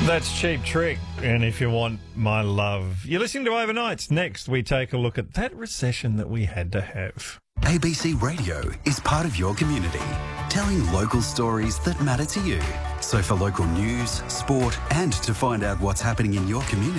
That's Cheap Trick, and if you want my love. You're listening to Overnights. Next, we take a look at that recession that we had to have. ABC Radio is part of your community, telling local stories that matter to you. So for local news, sport, and to find out what's happening in your community,